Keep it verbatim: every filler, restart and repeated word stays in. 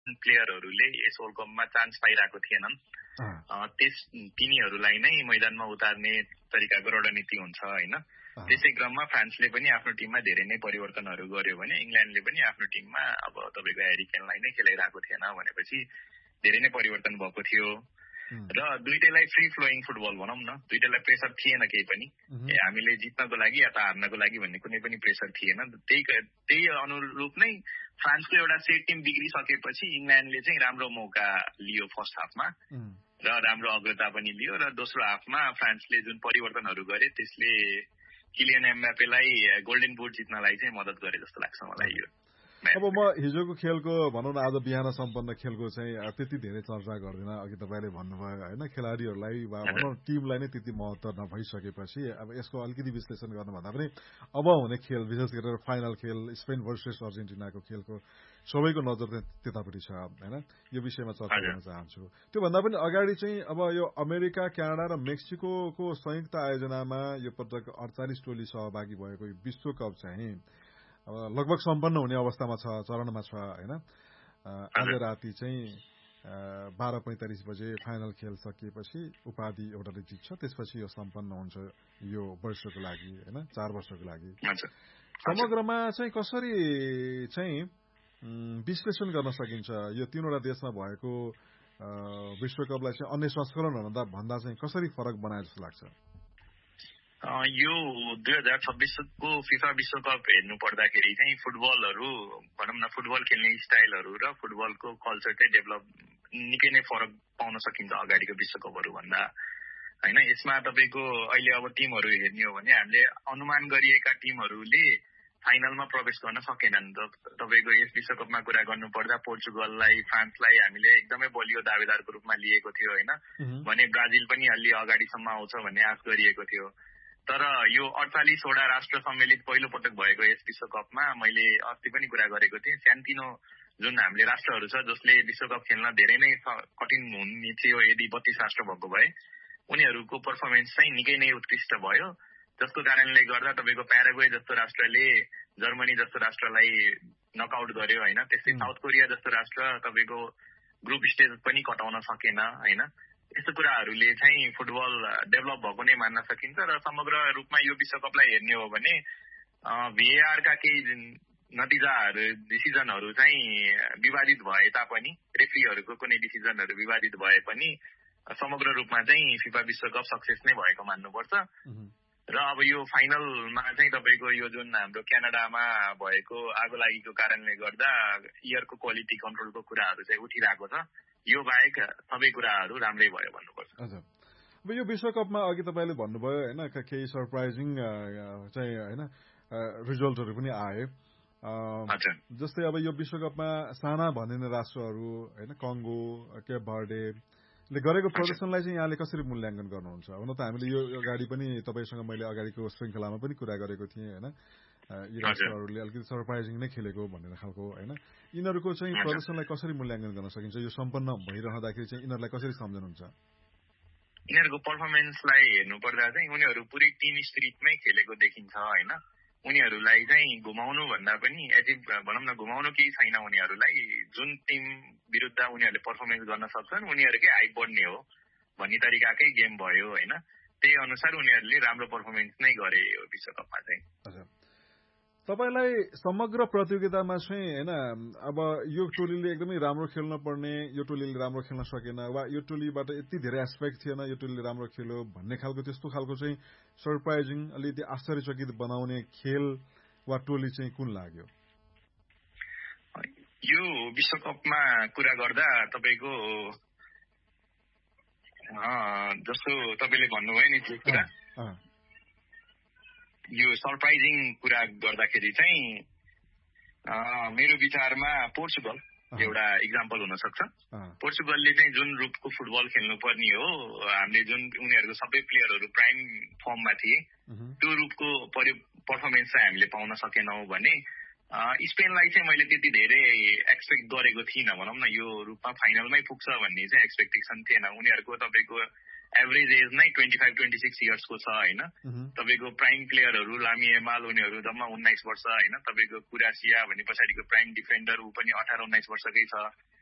प्लेयरहरूले यस world कपमा chance पाइरहेको थिएनन्। त्यस तिनीहरूलाई नै मैदानमा उतार्ने तरिकाको रणनीति हुन्छ होइन। त्यसै क्रममा फ्रान्सले पनि आफ्नो टिममा धेरै नै परिवर्तनहरू गर्यो भने इङ्ल्यान्डले पनि आफ्नो टिममा अब तपाईँको ह्यारी केनलाई नै खेलाइरहेको थिएन भनेपछि धेरै नै परिवर्तन भएको थियो र दुईटैलाई फ्री फ्लोइङ फुटबल भनौँ न, दुईटैलाई प्रेसर थिएन केही पनि, हामीले जित्नको लागि या त हार्नको लागि भन्ने कुनै पनि प्रेसर थिएन। त्यही त्यही अनुरूप नै फ्रान्सको एउटा सेट टिम बिग्रिसकेपछि इङ्ल्यान्डले चाहिँ राम्रो मौका लियो फर्स्ट हाफमा र राम्रो अग्रता पनि लियो र दोस्रो हाफमा फ्रान्सले जुन परिवर्तनहरू गरे त्यसले किलियन एम्बापेलाई गोल्डन बुट जित्नलाई चाहिँ मद्दत गरे जस्तो लाग्छ मलाई यो। अब म हिजोको खेलको भनौँ न आज बिहान सम्पन्न खेलको चाहिँ त्यति धेरै चर्चा गर्दिनँ। अघि तपाईँले भन्नुभयो होइन, खेलाडीहरूलाई वा भनौँ टिमलाई नै त्यति महत्त्व नभइसकेपछि अब यसको अलिकति विश्लेषण गर्नुभन्दा पनि अब हुने खेल विशेष गरेर फाइनल खेल स्पेन भर्सेस अर्जेन्टिनाको खेलको सबैको नजर चाहिँ त्यतापट्टि छ होइन। यो विषयमा चर्चा गर्न चाहन्छु। त्योभन्दा पनि अगाडि चाहिँ अब यो अमेरिका, क्यानाडा र मेक्सिकोको संयुक्त आयोजनामा यो पटक अडचालिस टोली सहभागी भएको विश्वकप चाहिँ अब लगभग सम्पन्न हुने अवस्थामा छ, चरणमा छ होइन। आज राति चाहिँ बाह्र पैँतालिस बजे फाइनल खेल सकिएपछि उपाधि एउटाले जित्छ, त्यसपछि यो सम्पन्न हुन्छ यो वर्षको लागि होइन, चार वर्षको लागि। समग्रमा चाहिँ कसरी चाहिँ विश्लेषण गर्न सकिन्छ यो तीनवटा देशमा भएको विश्वकपलाई चाहिँ अन्य संस्करणहरूभन्दा भन्दा चाहिँ कसरी फरक बनाए जस्तो लाग्छ? यो दुई हजार छब्बिसको फिफा विश्वकप हेर्नु पर्दाखेरि चाहिँ फुटबलहरू भनौँ न, फुटबल खेल्ने स्टाइलहरू र फुटबलको कल्चर चाहिँ डेभलप निकै नै फरक पाउन सकिन्छ अगाडिको विश्वकपहरू भन्दा होइन। यसमा तपाईँको अहिले अब टिमहरू हेर्ने हो भने हामीले अनुमान गरिएका टिमहरूले फाइनलमा प्रवेश गर्न सकेनन्। तपाईँको यस विश्वकपमा कुरा गर्नुपर्दा पोर्चुगललाई, फ्रान्सलाई हामीले एकदमै बलियो दावेदारको रूपमा लिएको थियो होइन, भने ब्राजिल पनि अलि अगाडिसम्म आउँछ भन्ने आश गरिएको थियो। तर यो अडचालिसवटा राष्ट्र सम्मिलित पहिलो पटक भएको यस विश्वकपमा मैले अस्ति पनि कुरा गरेको थिएँ, सानोतिनो जुन हामीले राष्ट्रहरू छ जसले विश्वकप खेल्न धेरै नै कठिन हुने थियो यदि बत्तीस राष्ट्र भएको भए, उनीहरूको पर्फर्मेन्स चाहिँ निकै नै उत्कृष्ट भयो, जसको कारणले गर्दा तपाईँको प्याराग्वे जस्तो राष्ट्रले जर्मनी जस्तो राष्ट्रलाई नकआउट गर्यो होइन। त्यस्तै साउथ कोरिया जस्तो राष्ट्र तपाईँको ग्रुप स्टेज पनि कटाउन सकेन होइन। यस्तो कुराहरूले चाहिँ फुटबल डेभलप भएको नै मान्न सकिन्छ र समग्र रूपमा यो विश्वकपलाई हेर्ने हो भने भिएआरका केही नतिजाहरू डिसिजनहरू चाहिँ विवादित भए तापनि, रेफ्रीहरूको कुनै डिसिजनहरू विवादित भए पनि समग्र रूपमा चाहिँ फिफा विश्वकप सक्सेस नै भएको मान्नुपर्छ। र अब यो फाइनलमा चाहिँ तपाईँको यो जुन हाम्रो क्यानाडामा भएको आगो लागेको कारणले गर्दा एयरको क्वालिटी कन्ट्रोलको कुराहरू चाहिँ उठिरहेको छ। यो बाहेक सबै कुराहरू राम्रै भयो भन्नुपर्छ। हजुर, अब यो विश्वकपमा अघि तपाईँले भन्नुभयो होइन, केही सरप्राइजिङ चाहिँ होइन रिजल्टहरू पनि आए। जस्तै अब यो विश्वकपमा साना भनिने राष्ट्रहरू होइन, कङ्गो, केप भर्डेले गरेको प्रदर्शनलाई चाहिँ यहाँले कसरी मूल्याङ्कन गर्नुहुन्छ? हुन त हामीले यो अगाडि पनि तपाईँसँग मैले अगाडिको श्रृङ्खलामा पनि कुरा गरेको थिएँ होइन, यी राष्ट्रहरूले अलिकति सरप्राइजिङ नै खेलेको भन्ने खालको होइन। यिनीहरूको चाहिँ प्रदर्शनलाई कसरी मूल्याङ्कन गर्न सकिन्छ? यो सम्पन्न भइरहँदाखेरि चाहिँ यिनीहरूलाई कसरी सम्झनुहुन्छ? यिनीहरूको पर्फर्मेन्सलाई हेर्नुपर्दा चाहिँ उनीहरू पुरै टिम स्पिरिटमै खेलेको देखिन्छ होइन। उनीहरूलाई चाहिँ घुमाउनु भन्दा पनि एचिभ भनौँ न, घुमाउनु केही छैन उनीहरूलाई। जुन टिम विरुद्ध उनीहरूले पर्फर्मेन्स गर्न सक्छन् उनीहरूकै हाइप बढ्ने हो भन्ने तरिकाकै गेम भयो होइन। त्यही अनुसार उनीहरूले राम्रो पर्फर्मेन्स नै गरे यो विश्वकपमा चाहिँ। तपाईँलाई समग्र प्रतियोगितामा चाहिँ होइन, अब यो टोलीले एकदमै राम्रो खेल्न पर्ने, यो टोलीले राम्रो खेल्न सकेन वा यो टोलीबाट यति धेरै एस्पेक्ट थिएन यो टोलीले राम्रो खेल्यो भन्ने खालको त्यस्तो खालको चाहिँ सरप्राइजिङ अलिकति आश्चर्यचकित बनाउने खेल वा टोली चाहिँ कुन लाग्यो? यो विश्वकपमा कुरा गर्दा तपाईँको जस्तो तपाईँले भन्नुभयो नि त्यो कुरा, यो सरप्राइजिङ कुरा गर्दाखेरि चाहिँ मेरो विचारमा पोर्चुगल एउटा इक्जाम्पल हुन सक्छ। पोर्चुगलले चाहिँ जुन रूपको फुटबल खेल्नु पर्ने हो, हामीले जुन उनीहरूको सबै प्लेयरहरू प्राइम फर्ममा थिए, त्यो रूपको पर्फर्मेन्स चाहिँ हामीले पाउन सकेनौँ भने स्पेनलाई चाहिँ मैले त्यति धेरै एक्सपेक्ट गरेको थिइनँ भनौँ न। यो रूपमा फाइनलमै पुग्छ भन्ने चाहिँ एक्सपेक्टेसन थिएन। उनीहरूको तपाईँको एभरेज एज नै ट्वेन्टी फाइभ ट्वेन्टी सिक्स इयर्सको छ होइन। तपाईँको प्राइम प्लेयरहरू लामी एमाल उनीहरू जम्मा उन्नाइस वर्ष होइन। तपाईँको कुरासिया भन्ने पछाडिको प्राइम डिफेन्डर ऊ पनि अठार उन्नाइस वर्षकै छ।